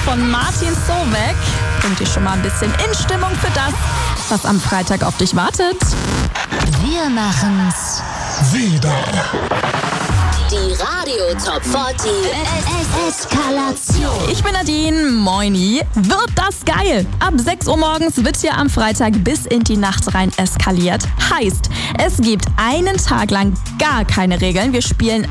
von Martin Solveig bringt dich schon mal ein bisschen in Stimmung für das, was am Freitag auf dich wartet. Wir machen's wieder. Die Radio Top 40 Eskalation. Ich bin Nadine, moini. Wird das geil? Ab 6 Uhr morgens wird hier am Freitag bis in die Nacht rein eskaliert. Heißt, es gibt einen Tag lang gar keine Regeln. Wir spielen